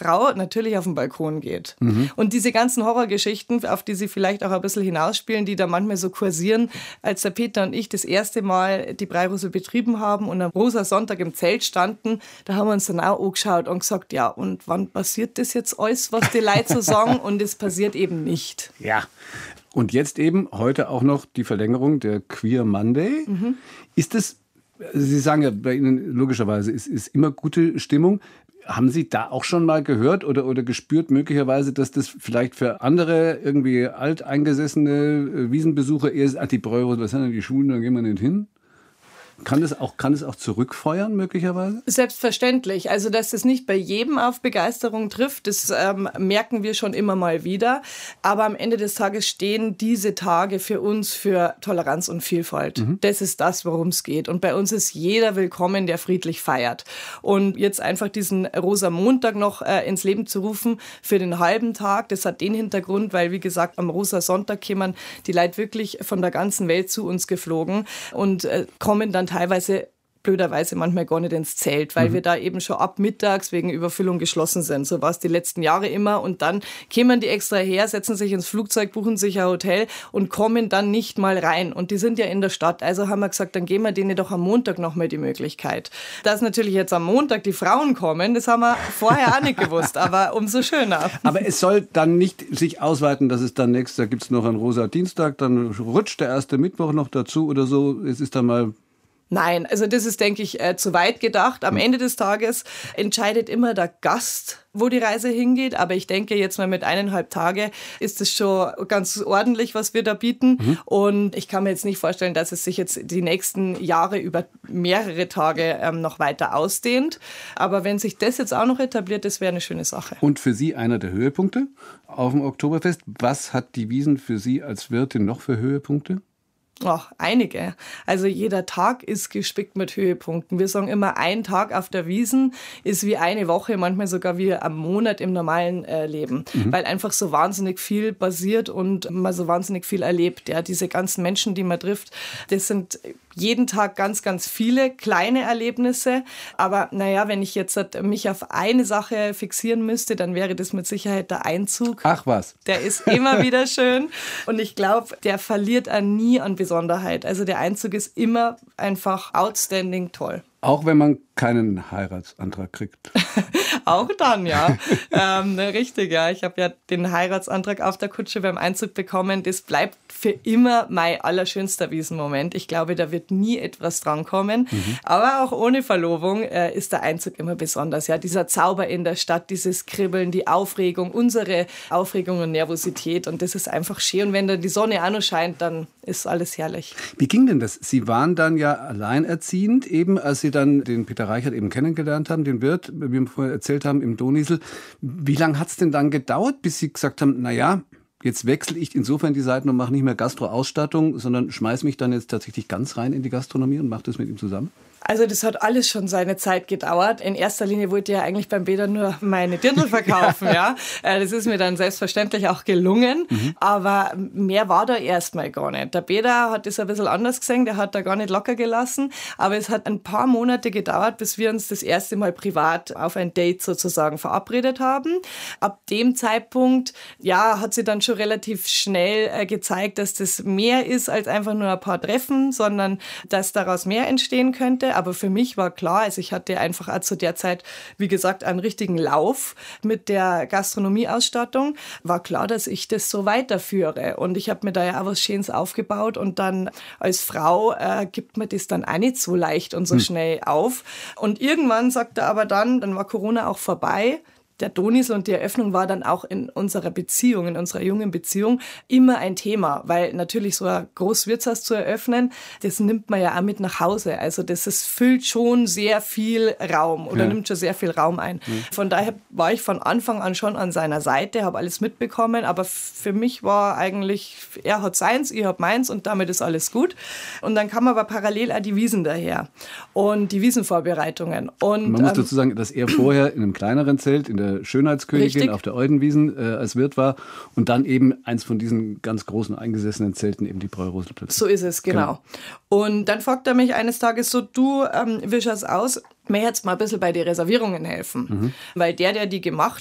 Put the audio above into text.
Frau natürlich auf den Balkon geht. Und diese ganzen Horrorgeschichten, auf die sie vielleicht auch ein bisschen hinausspielen, die da manchmal so kursieren, als der Peter und ich das erste Mal die Breirose betrieben haben und am Rosa-Sonntag im Zelt standen, da haben wir uns dann auch angeschaut und gesagt, ja, und wann passiert das jetzt alles, was die Leute so sagen? Und es passiert eben nicht. Ja. Und jetzt eben heute auch noch die Verlängerung der Queer Monday. Ist es, Sie sagen ja bei Ihnen logischerweise, es ist immer gute Stimmung. Haben Sie da auch schon mal gehört oder gespürt möglicherweise, dass das vielleicht für andere irgendwie alteingesessene Wiesenbesucher eher ist, die Breirose, was sind denn die Schulen, da gehen wir nicht hin? Kann es auch zurückfeuern möglicherweise? Selbstverständlich. Also, dass es nicht bei jedem auf Begeisterung trifft, das merken wir schon immer mal wieder. Aber am Ende des Tages stehen diese Tage für uns für Toleranz und Vielfalt. Das ist das, worum es geht. Und bei uns ist jeder willkommen, der friedlich feiert. Und jetzt einfach diesen Rosa-Montag noch ins Leben zu rufen für den halben Tag, das hat den Hintergrund, weil, wie gesagt, am Rosa-Sonntag kämen die Leute wirklich von der ganzen Welt zu uns geflogen und kommen dann teilweise blöderweise manchmal gar nicht ins Zelt, weil wir da eben schon ab mittags wegen Überfüllung geschlossen sind. So war es die letzten Jahre immer. Und dann kämen die extra her, setzen sich ins Flugzeug, buchen sich ein Hotel und kommen dann nicht mal rein. Und die sind ja in der Stadt. Also haben wir gesagt, dann geben wir denen doch am Montag noch mal die Möglichkeit. Dass natürlich jetzt am Montag die Frauen kommen, das haben wir vorher auch nicht gewusst, aber umso schöner. Aber es soll dann nicht sich ausweiten, dass es dann da gibt es noch einen Rosa-Dienstag, dann rutscht der erste Mittwoch noch dazu oder so. Es ist dann mal... Nein, also das ist, denke ich, zu weit gedacht. Am Ende des Tages entscheidet immer der Gast, wo die Reise hingeht. Aber ich denke, jetzt mal mit 1,5 Tage ist es schon ganz ordentlich, was wir da bieten. Und ich kann mir jetzt nicht vorstellen, dass es sich jetzt die nächsten Jahre über mehrere Tage noch weiter ausdehnt. Aber wenn sich das jetzt auch noch etabliert, das wäre eine schöne Sache. Und für Sie einer der Höhepunkte auf dem Oktoberfest. Was hat die Wiesn für Sie als Wirtin noch für Höhepunkte? Ach, einige. Also jeder Tag ist gespickt mit Höhepunkten. Wir sagen immer, ein Tag auf der Wiesn ist wie eine Woche, manchmal sogar wie ein Monat im normalen Leben. Weil einfach so wahnsinnig viel passiert und man so wahnsinnig viel erlebt. Ja, diese ganzen Menschen, die man trifft, das sind jeden Tag ganz, ganz viele kleine Erlebnisse. Aber naja, wenn ich jetzt mich auf eine Sache fixieren müsste, dann wäre das mit Sicherheit der Einzug. Ach was. Der ist immer wieder schön. Und ich glaube, der verliert nie an Besonderheit. Also der Einzug ist immer einfach outstanding toll. Auch wenn man keinen Heiratsantrag kriegt. Auch dann, ja. Richtig, ja. Ich habe ja den Heiratsantrag auf der Kutsche beim Einzug bekommen. Das bleibt für immer mein allerschönster Wiesenmoment. Ich glaube, da wird nie etwas drankommen. Aber auch ohne Verlobung ist der Einzug immer besonders. Ja, dieser Zauber in der Stadt, dieses Kribbeln, die Aufregung, unsere Aufregung und Nervosität. Und das ist einfach schön. Und wenn dann die Sonne auch noch scheint, dann ist alles herrlich. Wie ging denn das? Sie waren dann ja alleinerziehend, eben als Sie dann den Peter Reichert eben kennengelernt haben, den Wirt, wie wir vorher erzählt haben, im Donisel. Wie lange hat es denn dann gedauert, bis Sie gesagt haben, naja, jetzt wechsle ich insofern die Seiten und mache nicht mehr Gastroausstattung, sondern schmeiße mich dann jetzt tatsächlich ganz rein in die Gastronomie und mache das mit ihm zusammen? Also das hat alles schon seine Zeit gedauert. In erster Linie wollte ich ja eigentlich beim Peter nur meine Dirndl verkaufen. Ja, das ist mir dann selbstverständlich auch gelungen. Aber mehr war da erstmal gar nicht. Der Peter hat das ein bisschen anders gesehen. Der hat da gar nicht locker gelassen. Aber es hat ein paar Monate gedauert, bis wir uns das erste Mal privat auf ein Date sozusagen verabredet haben. Ab dem Zeitpunkt, ja, hat sie dann schon relativ schnell gezeigt, dass das mehr ist als einfach nur ein paar Treffen, sondern dass daraus mehr entstehen könnte. Aber für mich war klar, also ich hatte einfach auch zu der Zeit, wie gesagt, einen richtigen Lauf mit der Gastronomieausstattung. War klar, dass ich das so weiterführe. Und ich habe mir da ja auch was Schönes aufgebaut. Und dann als Frau gibt man das dann auch nicht so leicht und so schnell auf. Und irgendwann sagte er aber dann war Corona auch vorbei. Der Donisel und die Eröffnung war dann auch in unserer Beziehung, in unserer jungen Beziehung, immer ein Thema, weil natürlich so ein Großwirtshaus zu eröffnen, das nimmt man ja auch mit nach Hause. Also füllt schon sehr viel Raum oder nimmt schon sehr viel Raum ein. Von daher war ich von Anfang an schon an seiner Seite, habe alles mitbekommen, aber für mich war eigentlich, er hat seins, ich habe meins und damit ist alles gut. Und dann kam aber parallel auch die Wiesn daher und die Wiesenvorbereitungen. Und man muss dazu sagen, dass er vorher in einem kleineren Zelt, in der Schönheitskönigin richtig, auf der Eudenwiesen als Wirt war und dann eben eins von diesen ganz großen eingesessenen Zelten, eben die Breirose plötzlich. So ist es, genau. Und dann fragt er mich eines Tages so, du, wie schaut's aus? Mir jetzt mal ein bisschen bei den Reservierungen helfen. Weil der die gemacht